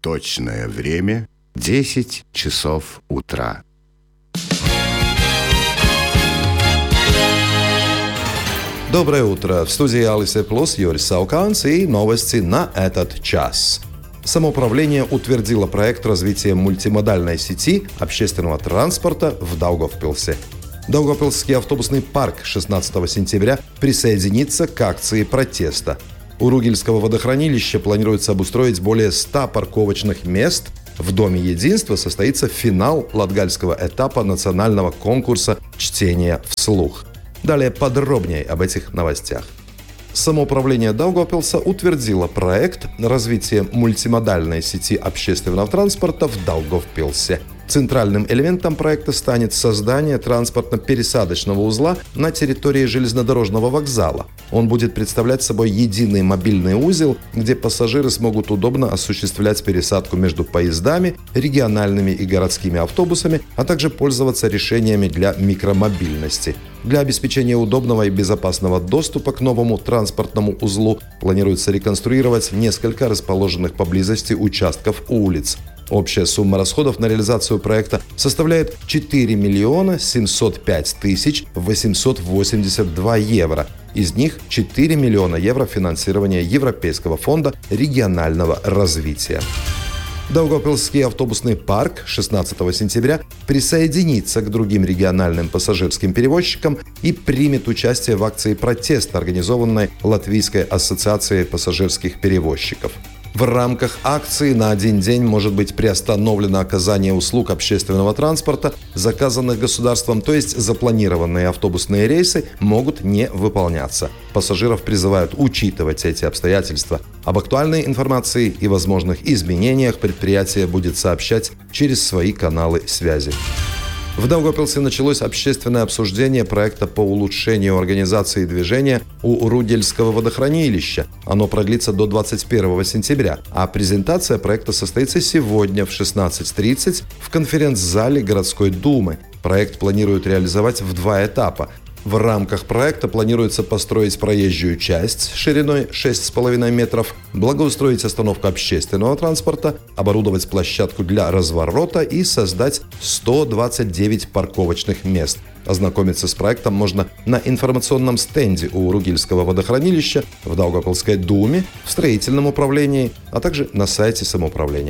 Точное время 10 часов утра. Доброе утро! В студии Алисе Плюс Юрий Сауканс и новости на этот час. Самоуправление утвердило проект развития мультимодальной сети общественного транспорта в Даугавпилсе. Даугавпилский автобусный парк 16 сентября присоединится к акции протеста. У Ругельского водохранилища планируется обустроить более 100 парковочных мест. В Доме единства состоится финал латгальского этапа национального конкурса чтения вслух. Далее подробнее об этих новостях. Самоуправление Даугавпилса утвердило проект развития мультимодальной сети общественного транспорта в Даугавпилсе. Центральным элементом проекта станет создание транспортно-пересадочного узла на территории железнодорожного вокзала. Он будет представлять собой единый мобильный узел, где пассажиры смогут удобно осуществлять пересадку между поездами, региональными и городскими автобусами, а также пользоваться решениями для микромобильности. Для обеспечения удобного и безопасного доступа к новому транспортному узлу планируется реконструировать несколько расположенных поблизости участков улиц. Общая сумма расходов на реализацию проекта составляет 4 миллиона 705 тысяч 882 евро. Из них 4 миллиона евро финансирования Европейского фонда регионального развития. Даугавпилский автобусный парк 16 сентября присоединится к другим региональным пассажирским перевозчикам и примет участие в акции протеста, организованной Латвийской ассоциацией пассажирских перевозчиков. В рамках акции на один день может быть приостановлено оказание услуг общественного транспорта, заказанных государством, то есть запланированные автобусные рейсы могут не выполняться. Пассажиров призывают учитывать эти обстоятельства. Об актуальной информации и возможных изменениях предприятие будет сообщать через свои каналы связи. В Даугавпилсе началось общественное обсуждение проекта по улучшению организации движения у Ругельского водохранилища. Оно продлится до 21 сентября, а презентация проекта состоится сегодня в 16:30 в конференц-зале городской думы. Проект планируют реализовать в 2 этапа. В рамках проекта планируется построить проезжую часть шириной 6,5 метров, благоустроить остановку общественного транспорта, оборудовать площадку для разворота и создать 129 парковочных мест. Ознакомиться с проектом можно на информационном стенде у Ругельского водохранилища, в Даугавпилской думе, в строительном управлении, а также на сайте самоуправления.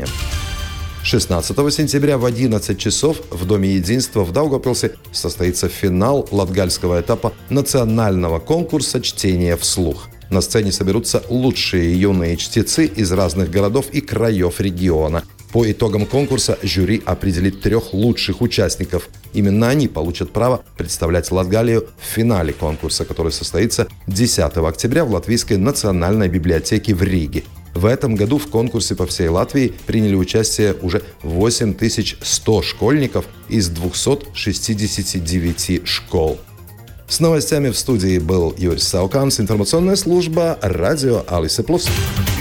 16 сентября в 11 часов в Доме единства в Даугавпилсе состоится финал латгальского этапа национального конкурса чтения вслух. На сцене соберутся лучшие юные чтецы из разных городов и краев региона. По итогам конкурса жюри определит 3 лучших участников. Именно они получат право представлять Латгалию в финале конкурса, который состоится 10 октября в Латвийской национальной библиотеке в Риге. В этом году в конкурсе по всей Латвии приняли участие уже 8100 школьников из 269 школ. С новостями в студии был Юрий Сауканс, информационная служба радио Алисе Плюс.